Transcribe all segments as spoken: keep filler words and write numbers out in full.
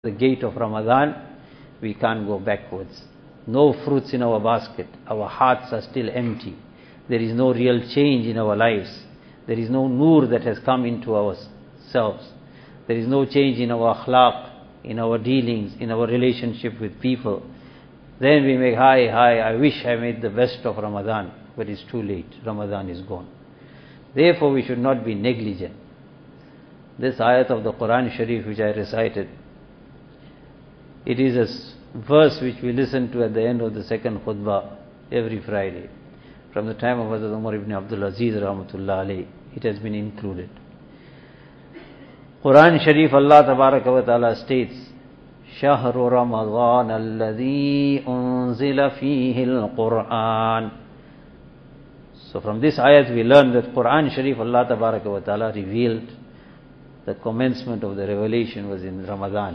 the gate of Ramadan, we can't go backwards. No fruits in our basket. Our hearts are still empty. There is no real change in our lives. There is no nur that has come into ourselves. There is no change in our akhlaq, in our dealings, in our relationship with people. Then we make, hi, hi, I wish I made the best of Ramadan, but it's too late. Ramadan is gone. Therefore, we should not be negligent. This ayat of the Quran Sharif which I recited, it is a verse which we listen to at the end of the second khutbah every Friday. From the time of Hazrat Umar ibn Abdul Aziz rahmatullah alayhi, it has been included. Quran Sharif, Allah Tabaraka wa Ta'ala states, شهر رمضان الذي أنزل فيه القرآن. So from this ayat we learn that Quran Sharif, Allah Tabaraka wa Ta'ala revealed, the commencement of the revelation was in Ramadan.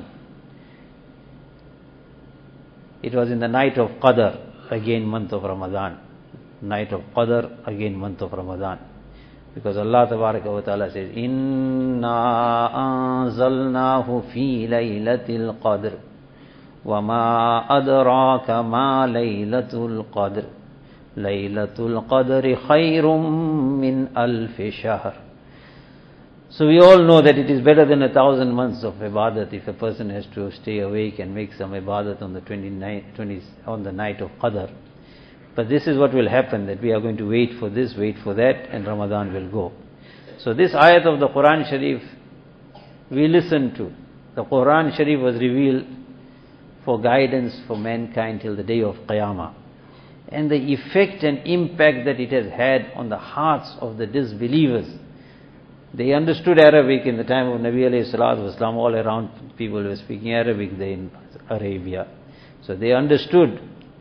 It was in the night of Qadr, again month of Ramadan. Night of Qadr, again month of Ramadan. Because Allah Tabaraka wa Ta'ala says, Inna anzalnahu fi laylatil qadr, wa ma adraka ma laylatul qadr, laylatul qadri khayrum min alfi shahr. So we all know that it is better than a thousand months of ibadat if a person has to stay awake and make some ibadat on the twenty-ninth, twentieth, on the night of Qadr. But this is what will happen, that we are going to wait for this, wait for that, and Ramadan will go. So this ayat of the Quran Sharif, we listen to. The Quran Sharif was revealed for guidance for mankind till the day of Qiyamah. And the effect and impact that it has had on the hearts of the disbelievers. They understood Arabic in the time of Nabi alayhi salatu wasalam. All around people were speaking Arabic there in Arabia. So they understood.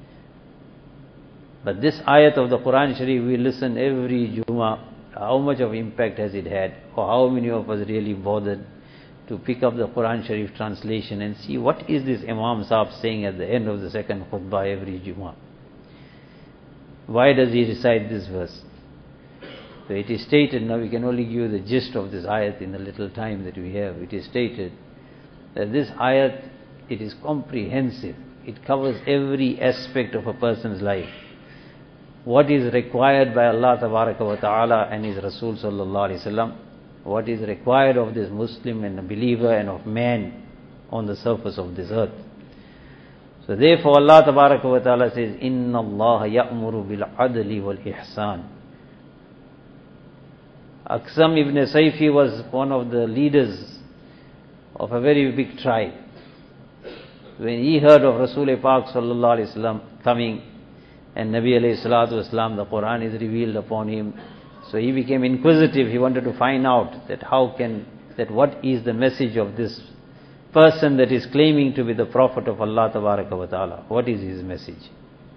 But this ayat of the Quran Sharif, we listen every Jummah. How much of impact has it had? Or how many of us really bothered to pick up the Quran Sharif translation and see what is this Imam Sahib saying at the end of the second khutbah every Jummah? Why does he recite this verse? So it is stated, now we can only give you the gist of this ayat in the little time that we have. It is stated that this ayat, it is comprehensive. It covers every aspect of a person's life. What is required by Allah Tabaraka wa Ta'ala and His Rasul Sallallahu Alaihi Wasallam. What is required of this Muslim and a believer and of man on the surface of this earth. So therefore Allah Tabaraka wa Ta'ala says, Inna Allah ya'muru bil adli wal ihsan. Aqsam ibn Sayfi was one of the leaders of a very big tribe. When he heard of Rasul Pak Sallallahu Alaihi Wasallam coming, and Nabi alayhi salatu wasalam, the Quran is revealed upon him, so he became inquisitive. He wanted to find out that how can, that what is the message of this person that is claiming to be the Prophet of Allah Tabaraka wa Ta'ala. What is his message?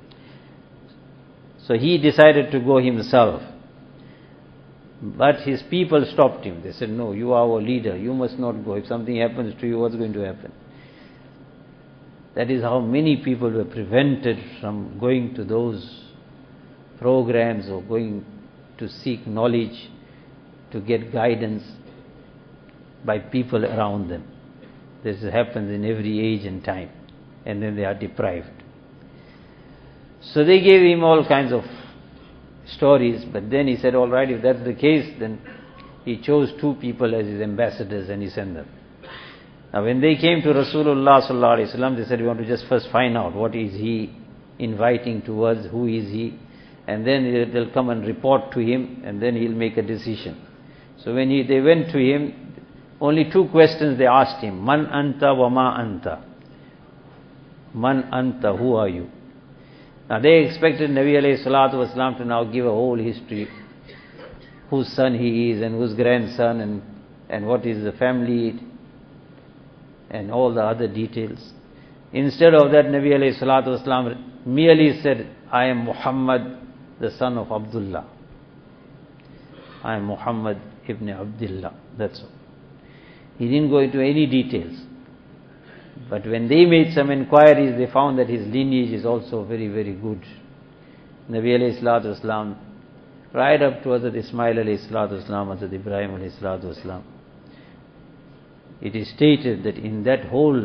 So he decided to go himself. But his people stopped him. They said, no, you are our leader. You must not go. If something happens to you, what's going to happen? That is how many people were prevented from going to those programs or going to seek knowledge, to get guidance by people around them. This happens in every age and time. And then they are deprived. So they gave him all kinds of stories, but then he said, all right, if that's the case, then he chose two people as his ambassadors and he sent them. Now when they came to Rasulullah Sallallahu Alaihi Wasallam, they said, we want to just first find out what is he inviting towards, who is he, and then they'll come and report to him, and then he'll make a decision. So when he, they went to him, only two questions they asked him, Man anta wa ma anta. Man anta, who are you? Now they expected Nabi alayhi salatu wasalam to now give a whole history, whose son he is and whose grandson and, and what is the family and all the other details. Instead of that, Nabi alayhi salatu wasalam merely said, I am Muhammad, the son of Abdullah. I am Muhammad ibn Abdullah. That's all. He didn't go into any details. But when they made some inquiries, they found that his lineage is also very, very good. Nabi alayhi salatu wasalam, right up to Hazrat Ismail alayhi salatu wasalam, Hazrat Ibrahim alayhi salatu wasalam, it is stated that in that whole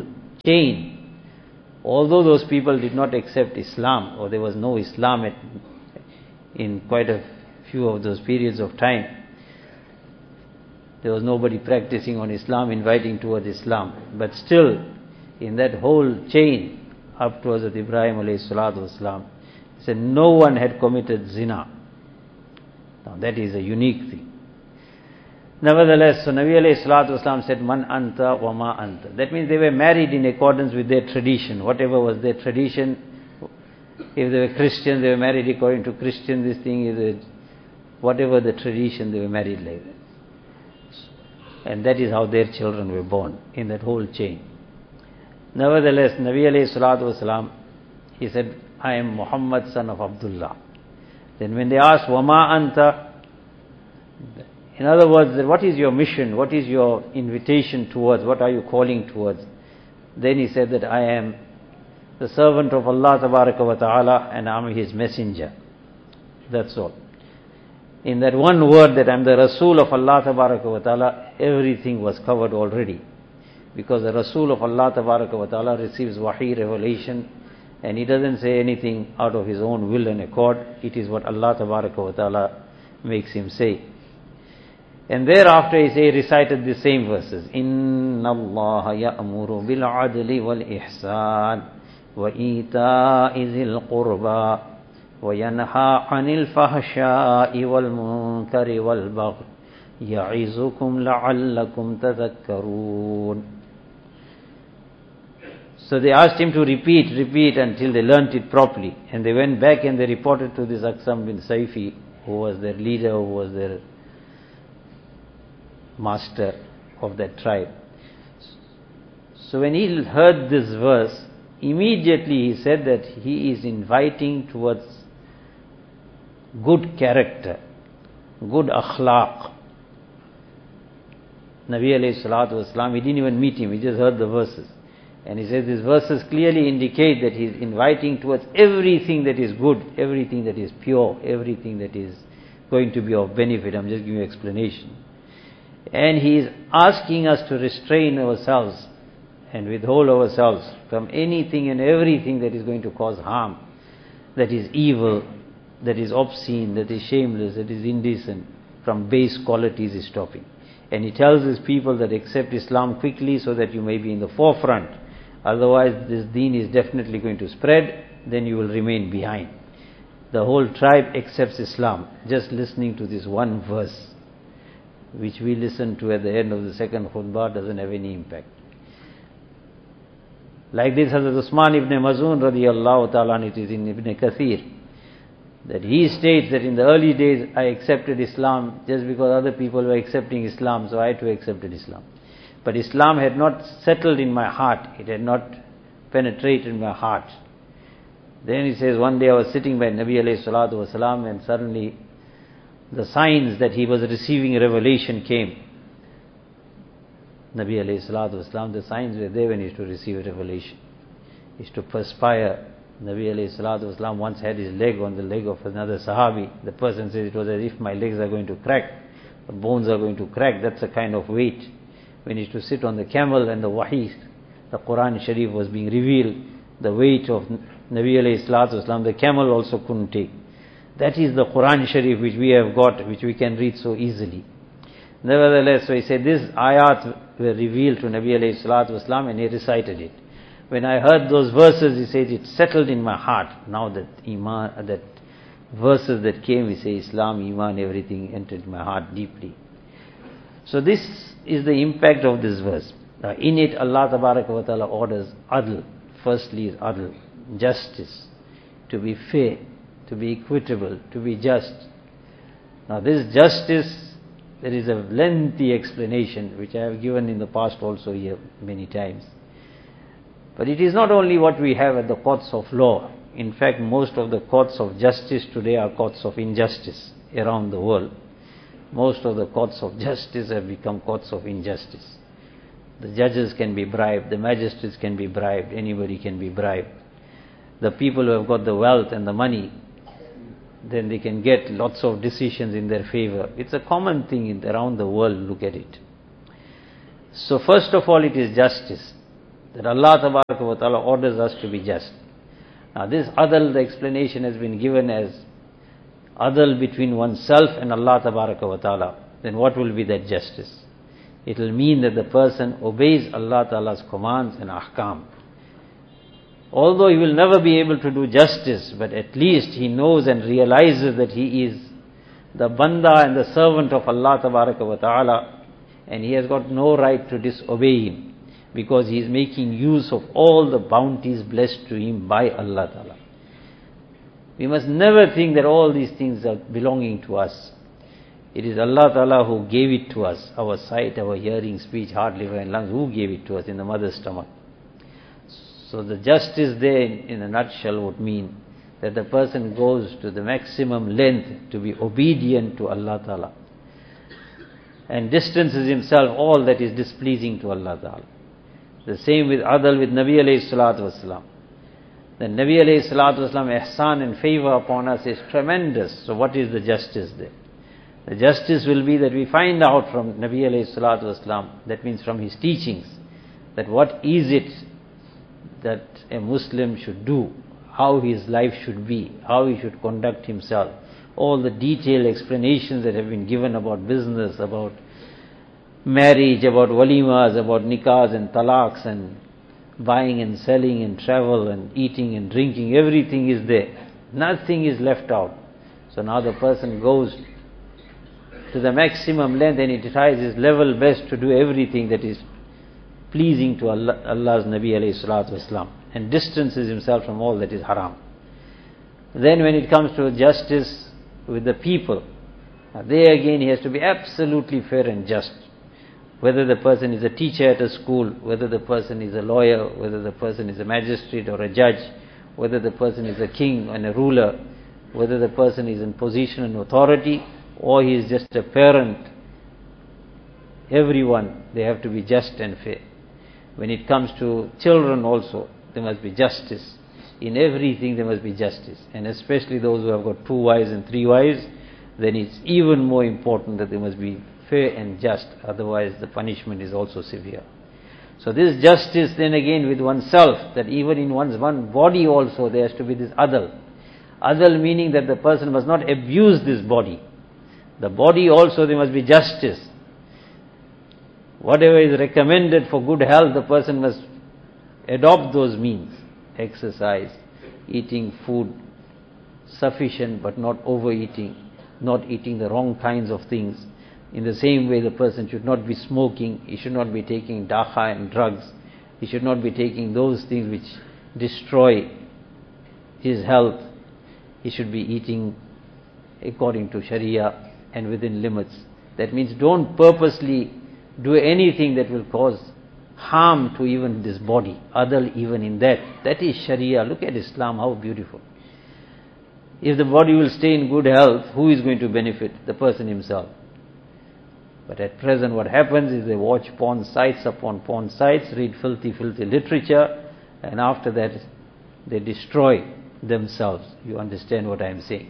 chain, although those people did not accept Islam, or there was no Islam at, in quite a few of those periods of time, there was nobody practicing on Islam, inviting towards Islam, but still, in that whole chain, up to Hazrat Ibrahim alayhi salatu wasalam, he said no one had committed zina. Now that is a unique thing. Nevertheless, so Nabi alayhi salatu wasalam said, Man anta wa ma anta. That means they were married in accordance with their tradition. Whatever was their tradition, if they were Christians, they were married according to Christian this thing, if they, whatever the tradition, they were married like that. And that is how their children were born, in that whole chain. Nevertheless, Nabi alayhi salatu wasalam, he said, I am Muhammad son of Abdullah. Then when they asked, Wama anta, in other words, what is your mission? What is your invitation towards? What are you calling towards? Then he said that I am the servant of Allah tabaraka wa ta'ala and I am his messenger. That's all. In that one word that I am the Rasul of Allah tabaraka wa ta'ala, everything was covered already. Because the Rasul of Allah tabaraka wa ta'ala receives wahi, revelation, and he doesn't say anything out of his own will and accord. It is what Allah tabaraka wa ta'ala makes him say. And thereafter he say, recited the same verses. Inna Allah ya'muru bil adli wal ihsan wa ita'i zil qurba wa yanha 'anil fahsha'i wal munkari wal baghi ya'izukum la'allakum tadhakkarun. So they asked him to repeat, repeat until they learnt it properly. And they went back and they reported to this Aqsam bin Saifi, who was their leader, who was their master of that tribe. So when he heard this verse, immediately he said that he is inviting towards good character, good akhlaq. Nabi alayhi salatu wasalam, he didn't even meet him, he just heard the verses. And he says these verses clearly indicate that he is inviting towards everything that is good, everything that is pure, everything that is going to be of benefit. I'm just giving you explanation. And he is asking us to restrain ourselves and withhold ourselves from anything and everything that is going to cause harm, that is evil, that is obscene, that is shameless, that is indecent, from base qualities is stopping. And he tells his people that accept Islam quickly so that you may be in the forefront. Otherwise this deen is definitely going to spread, then you will remain behind. The whole tribe accepts Islam, just listening to this one verse, which we listen to at the end of the second khutbah, doesn't have any impact. Like this, Hazrat Usman ibn Mazun radiyallahu ta'ala, it is in Ibn Kathir, that he states that in the early days I accepted Islam just because other people were accepting Islam, so I too accepted Islam. But Islam had not settled in my heart, it had not penetrated my heart. Then he says, one day I was sitting by Nabi alayhi salatu wasalam, and suddenly the signs that he was receiving revelation came. Nabi alayhi salatu wasalam, the signs were there when he used to receive revelation. He used to perspire. Nabi alayhi salatu wasalam once had his leg on the leg of another sahabi. The person says it was as if my legs are going to crack, the bones are going to crack. That's the kind of weight. When he used to sit on the camel and the wahi, the Quran Sharif was being revealed, the weight of Nabi alayhi salatu wasalam, the camel also couldn't take. That is the Quran Sharif which we have got, which we can read so easily. Nevertheless, so he said, this ayat were revealed to Nabi alayhi salatu wasalam, and he recited it. When I heard those verses, he said, it settled in my heart. Now that iman, that verses that came, we say Islam, iman, everything entered my heart deeply. So this is the impact of this verse. Now in it, Allah tabaraka wa ta'ala orders adl. Firstly is adl, justice, to be fair, to be equitable, to be just. Now this justice, there is a lengthy explanation which I have given in the past also here many times. But it is not only what we have at the courts of law. In fact, most of the courts of justice today are courts of injustice around the world. Most of the courts of justice have become courts of injustice. The judges can be bribed, the magistrates can be bribed, anybody can be bribed. The people who have got the wealth and the money, then they can get lots of decisions in their favor. It's a common thing in, around the world, look at it. So first of all, it is justice. that Allah Tabaraka wa Ta'ala orders us to be just. Now this adl, the explanation has been given as adl between oneself and Allah Tabaraka wa Ta'ala. Then what will be that justice? It will mean that the person obeys Allah Ta'ala's commands and ahkam. Although he will never be able to do justice, but at least he knows and realizes that he is the banda and the servant of Allah Tabaraka wa Ta'ala, and he has got no right to disobey him, because he is making use of all the bounties blessed to him by Allah Ta'ala. We must never think that all these things are belonging to us. It is Allah Ta'ala who gave it to us, our sight, our hearing, speech, heart, liver and lungs, who gave it to us in the mother's stomach. So the justice there in, in a nutshell would mean that the person goes to the maximum length to be obedient to Allah Ta'ala and distances himself all that is displeasing to Allah Ta'ala. The same with adl with Nabi alayhi salatu wasalam. The Nabi alayhi salatu wasalam ihsan and favor upon us is tremendous. So what is the justice there? The justice will be that we find out from Nabi alayhi salatu wasalam, that means from his teachings, that what is it that a Muslim should do, how his life should be, how he should conduct himself. All the detailed explanations that have been given about business, about marriage, about walimas, about nikahs and talaqs and buying and selling and travel and eating and drinking, everything is there. Nothing is left out. So now the person goes to the maximum length and he tries his level best to do everything that is pleasing to Allah, Allah's Nabi alayhi salatu wasalam, and distances himself from all that is haram. Then when it comes to justice with the people, there again he has to be absolutely fair and just. Whether the person is a teacher at a school, whether the person is a lawyer, whether the person is a magistrate or a judge, whether the person is a king and a ruler, whether the person is in position and authority, or he is just a parent, everyone, they have to be just and fair. When it comes to children also, there must be justice. In everything there must be justice. And especially those who have got two wives and three wives, then it's even more important that they must be fair and just, otherwise the punishment is also severe. So this justice then again with oneself, that even in one's one body also there has to be this adl. Adl meaning that the person must not abuse this body. The body also there must be justice. Whatever is recommended for good health, the person must adopt those means. Exercise, eating food sufficient but not overeating, not eating the wrong kinds of things. In the same way, the person should not be smoking, he should not be taking dakha and drugs, he should not be taking those things which destroy his health. He should be eating according to Sharia and within limits. That means don't purposely do anything that will cause harm to even this body, adl even in that. That is Sharia. Look at Islam, how beautiful. If the body will stay in good health, who is going to benefit? The person himself. But at present what happens is they watch porn sites upon porn sites, read filthy, filthy literature, and after that they destroy themselves. You understand what I am saying?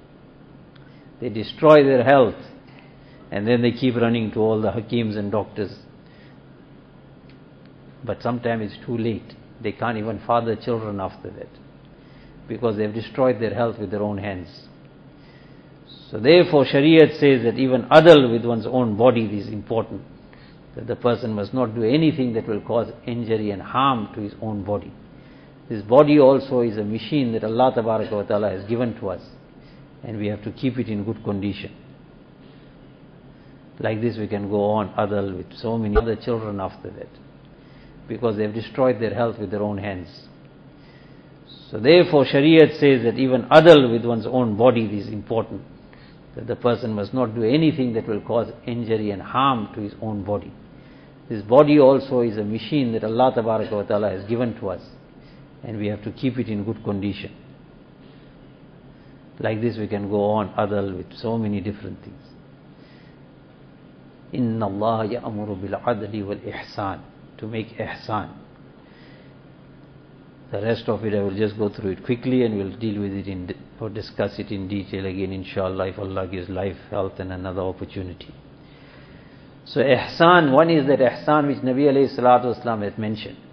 They destroy their health, and then they keep running to all the hakims and doctors. But sometimes it's too late. They can't even father children after that, because they've destroyed their health with their own hands. So therefore Shariat says that even adl with one's own body is important, that the person must not do anything that will cause injury and harm to his own body. This body also is a machine that Allah Tabaraka wa Ta'ala has given to us, and we have to keep it in good condition. Like this we can go on adl with so many other children after that, because they have destroyed their health with their own hands. So therefore Shariat says that even adl with one's own body is important, that the person must not do anything that will cause injury and harm to his own body. This body also is a machine that Allah Tabaraka wa Ta'ala has given to us, and we have to keep it in good condition. Like this we can go on adl with so many different things. Inna Allah ya'muru bil adli wal ihsan, to make ihsan. The rest of it I will just go through it quickly, and we'll deal with it in or discuss it in detail again inshallah, if Allah gives life, health and another opportunity. So ihsan, one is that ihsan which Nabi alayhi salatu wasalam has mentioned,